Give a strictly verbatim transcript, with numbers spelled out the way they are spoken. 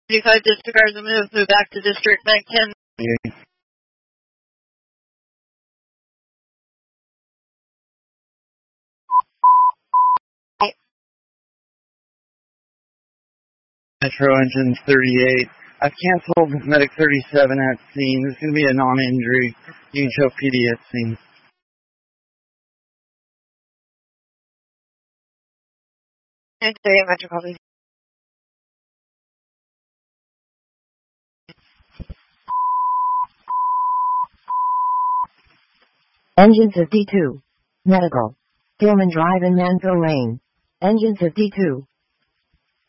thirty-five disregard the move, move back to District Bank ten. Yeah. Metro Engine thirty-eight. I've canceled Medic thirty-seven at scene. This is going to be a non-injury. You can show P D at scene. thirty-eight Metro copy. Engines of D two. Medical. Gilman Drive in Manville Lane. Engines of D two.